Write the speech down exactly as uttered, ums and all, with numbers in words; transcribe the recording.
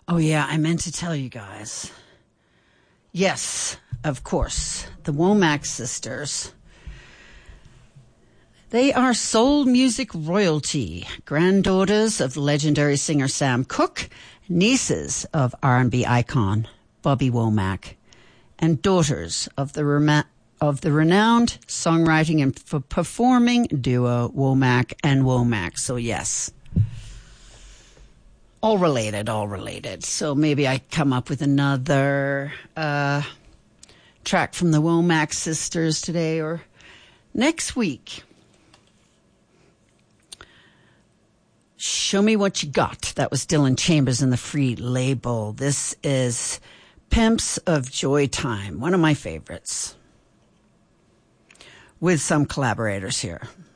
Oh, yeah, I meant to tell you guys. Yes, of course, the Womack sisters. They are soul music royalty, granddaughters of legendary singer Sam Cooke, nieces of R and B icon Bobby Womack, and daughters of the rema- of the renowned songwriting and f- performing duo Womack and Womack. So yes, all related, all related. So maybe I come up with another uh, track from the Womack sisters today or next week. Show Me What You Got. That was Dylan Chambers in the Free label. This is Pimps of Joy Time, one of my favorites, with some collaborators here.